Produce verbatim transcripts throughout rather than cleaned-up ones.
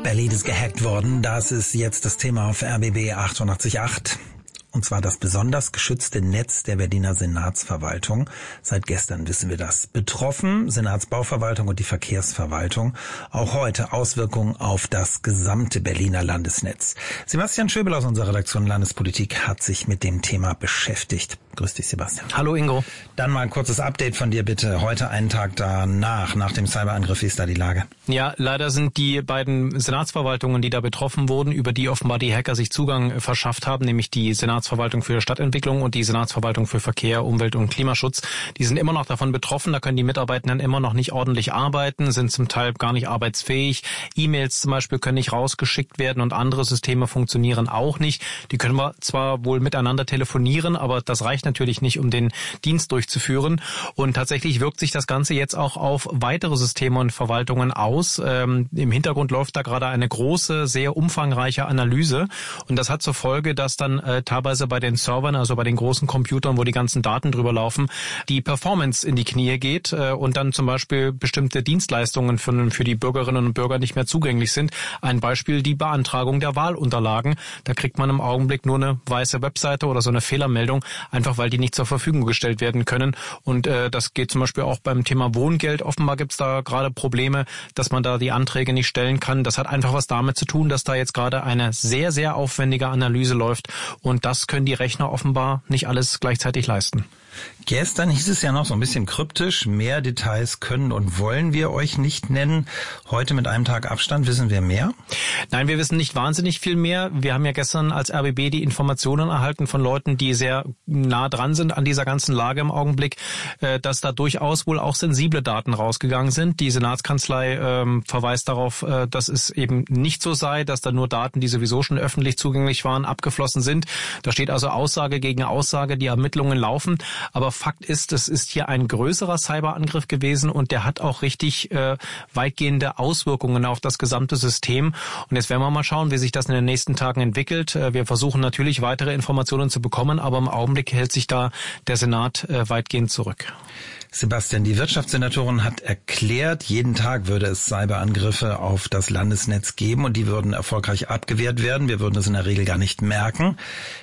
Berlin ist gehackt worden. Das ist jetzt das Thema auf R B B achtundachtzig Komma acht. Und zwar das besonders geschützte Netz der Berliner Senatsverwaltung. Seit gestern wissen wir das. Betroffen Senatsbauverwaltung und die Verkehrsverwaltung. Auch heute Auswirkungen auf das gesamte Berliner Landesnetz. Sebastian Schöbel aus unserer Redaktion Landespolitik hat sich mit dem Thema beschäftigt. Grüß dich, Sebastian. Hallo, Ingo. Dann mal ein kurzes Update von dir bitte. Heute einen Tag danach, nach dem Cyberangriff, wie ist da die Lage? Ja, leider sind die beiden Senatsverwaltungen, die da betroffen wurden, über die offenbar die Hacker sich Zugang verschafft haben, nämlich die Senatsverwaltung für Stadtentwicklung und die Senatsverwaltung für Verkehr, Umwelt und Klimaschutz. Die sind immer noch davon betroffen, da können die Mitarbeitenden immer noch nicht ordentlich arbeiten, sind zum Teil gar nicht arbeitsfähig. E-Mails zum Beispiel können nicht rausgeschickt werden und andere Systeme funktionieren auch nicht. Die können wir zwar wohl miteinander telefonieren, aber das reicht natürlich nicht, um den Dienst durchzuführen. Und tatsächlich wirkt sich das Ganze jetzt auch auf weitere Systeme und Verwaltungen aus. Ähm, im Hintergrund läuft da gerade eine große, sehr umfangreiche Analyse. Und das hat zur Folge, dass dann äh, teilweise bei den Servern, also bei den großen Computern, wo die ganzen Daten drüber laufen, die Performance in die Knie geht äh, und dann zum Beispiel bestimmte Dienstleistungen für, für die Bürgerinnen und Bürger nicht mehr zugänglich sind. Ein Beispiel, die Beantragung der Wahlunterlagen. Da kriegt man im Augenblick nur eine weiße Webseite oder so eine Fehlermeldung, einfach weil die nicht zur Verfügung gestellt werden können. Und äh, das geht zum Beispiel auch beim Thema Wohngeld. Offenbar gibt es da gerade Probleme, dass man da die Anträge nicht stellen kann. Das hat einfach was damit zu tun, dass da jetzt gerade eine sehr, sehr aufwendige Analyse läuft. Und das können die Rechner offenbar nicht alles gleichzeitig leisten. Gestern hieß es ja noch so ein bisschen kryptisch, mehr Details können und wollen wir euch nicht nennen. Heute mit einem Tag Abstand wissen wir mehr? Nein, wir wissen nicht wahnsinnig viel mehr. Wir haben ja gestern als R B B die Informationen erhalten von Leuten, die sehr nah dran sind an dieser ganzen Lage im Augenblick, dass da durchaus wohl auch sensible Daten rausgegangen sind. Die Senatskanzlei ähm, verweist darauf, äh, dass es eben nicht so sei, dass da nur Daten, die sowieso schon öffentlich zugänglich waren, abgeflossen sind. Da steht also Aussage gegen Aussage, die Ermittlungen laufen. Aber Fakt ist, es ist hier ein größerer Cyberangriff gewesen und der hat auch richtig äh, weitgehende Auswirkungen auf das gesamte System. Und jetzt werden wir mal schauen, wie sich das in den nächsten Tagen entwickelt. Äh, wir versuchen natürlich weitere Informationen zu bekommen, aber im Augenblick hält sich da der Senat äh, weitgehend zurück. Sebastian, die Wirtschaftssenatorin hat erklärt, jeden Tag würde es Cyberangriffe auf das Landesnetz geben und die würden erfolgreich abgewehrt werden. Wir würden das in der Regel gar nicht merken.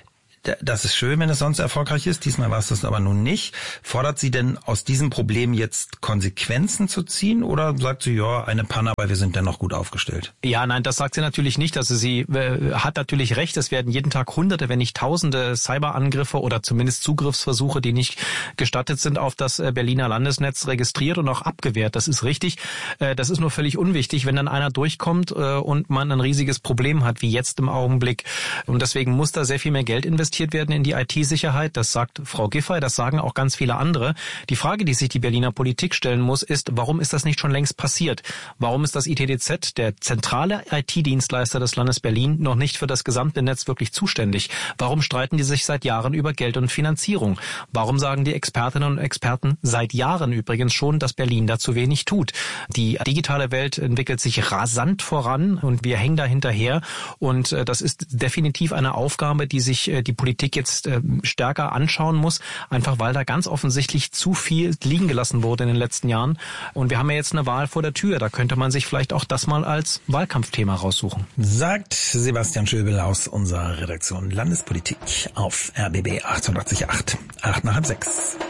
Das ist schön, wenn es sonst erfolgreich ist. Diesmal war es das aber nun nicht. Fordert sie denn aus diesem Problem jetzt Konsequenzen zu ziehen oder sagt sie, ja, eine Panne, aber wir sind dennoch gut aufgestellt? Ja, nein, das sagt sie natürlich nicht. Also sie äh, hat natürlich recht. Es werden jeden Tag Hunderte, wenn nicht Tausende Cyberangriffe oder zumindest Zugriffsversuche, die nicht gestattet sind, auf das äh, Berliner Landesnetz registriert und auch abgewehrt. Das ist richtig. Äh, das ist nur völlig unwichtig, wenn dann einer durchkommt äh, und man ein riesiges Problem hat, wie jetzt im Augenblick. Und deswegen muss da sehr viel mehr Geld investiert werden in die I T-Sicherheit. Das sagt Frau Giffey, das sagen auch ganz viele andere. Die Frage, die sich die Berliner Politik stellen muss, ist, warum ist das nicht schon längst passiert? Warum ist das I T D Z, der zentrale I T-Dienstleister des Landes Berlin, noch nicht für das gesamte Netz wirklich zuständig? Warum streiten die sich seit Jahren über Geld und Finanzierung? Warum sagen die Expertinnen und Experten seit Jahren übrigens schon, dass Berlin da zu wenig tut? Die digitale Welt entwickelt sich rasant voran und wir hängen da hinterher. Und das ist definitiv eine Aufgabe, die sich die Politik jetzt äh, stärker anschauen muss, einfach weil da ganz offensichtlich zu viel liegen gelassen wurde in den letzten Jahren. Und wir haben ja jetzt eine Wahl vor der Tür. Da könnte man sich vielleicht auch das mal als Wahlkampfthema raussuchen. Sagt Sebastian Schöbel aus unserer Redaktion Landespolitik auf R B B achtundachtzig Komma acht. Acht nach halb sechs.